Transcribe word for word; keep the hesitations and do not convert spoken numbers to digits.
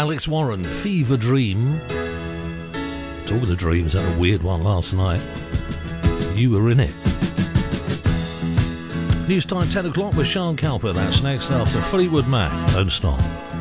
Alex Warren, Fever Dream. Talking of dreams, had a weird one last night. You were in it. News time ten o'clock with Sean Calper. That's next after Fleetwood Mac. Don't stop.